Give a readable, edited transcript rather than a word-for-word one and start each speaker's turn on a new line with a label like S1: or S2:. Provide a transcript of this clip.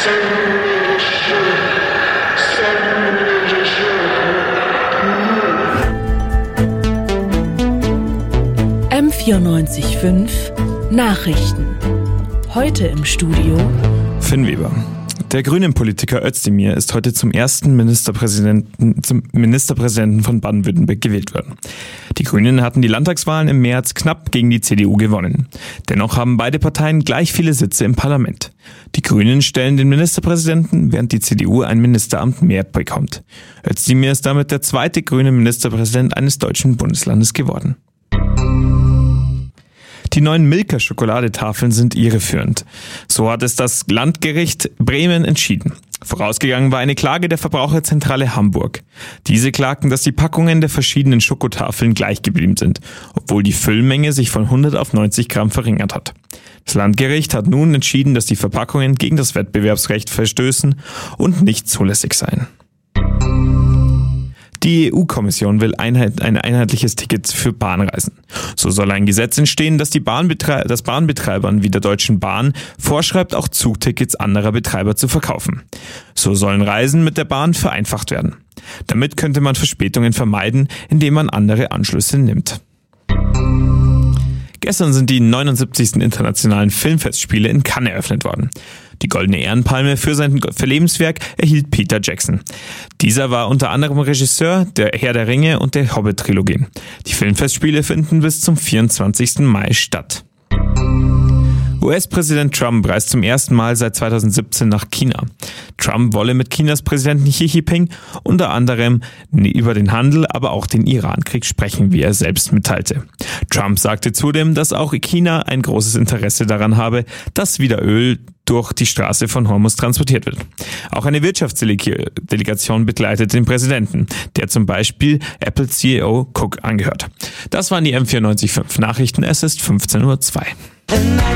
S1: M94.5 Nachrichten. Heute im Studio
S2: Finn Weber. Der Grünen-Politiker Özdemir ist heute zum ersten Ministerpräsidenten von Baden-Württemberg gewählt worden. Die Grünen hatten die Landtagswahlen im März knapp gegen die CDU gewonnen. Dennoch haben beide Parteien gleich viele Sitze im Parlament. Die Grünen stellen den Ministerpräsidenten, während die CDU ein Ministeramt mehr bekommt. Özdemir ist damit der zweite grüne Ministerpräsident eines deutschen Bundeslandes geworden. Die neuen Milka-Schokoladetafeln sind irreführend. So hat es das Landgericht Bremen entschieden. Vorausgegangen war eine Klage der Verbraucherzentrale Hamburg. Diese klagten, dass die Packungen der verschiedenen Schokotafeln gleich geblieben sind, obwohl die Füllmenge sich von 100 auf 90 Gramm verringert hat. Das Landgericht hat nun entschieden, dass die Verpackungen gegen das Wettbewerbsrecht verstößen und nicht zulässig seien. Die EU-Kommission will ein einheitliches Ticket für Bahnreisen. So soll ein Gesetz entstehen, das Bahnbetreibern wie der Deutschen Bahn vorschreibt, auch Zugtickets anderer Betreiber zu verkaufen. So sollen Reisen mit der Bahn vereinfacht werden. Damit könnte man Verspätungen vermeiden, indem man andere Anschlüsse nimmt. Gestern sind die 79. Internationalen Filmfestspiele in Cannes eröffnet worden. Die Goldene Ehrenpalme für sein Lebenswerk erhielt Peter Jackson. Dieser war unter anderem Regisseur der Herr der Ringe und der Hobbit-Trilogien. Die Filmfestspiele finden bis zum 24. Mai statt. US-Präsident Trump reist zum ersten Mal seit 2017 nach China. Trump wolle mit Chinas Präsidenten Xi Jinping unter anderem über den Handel, aber auch den Iran-Krieg sprechen, wie er selbst mitteilte. Trump sagte zudem, dass auch China ein großes Interesse daran habe, dass wieder Öl durch die Straße von Hormuz transportiert wird. Auch eine Wirtschaftsdelegation begleitet den Präsidenten, der zum Beispiel Apple CEO Cook angehört. Das waren die M94.5 Nachrichten. Es ist 15:02 Uhr.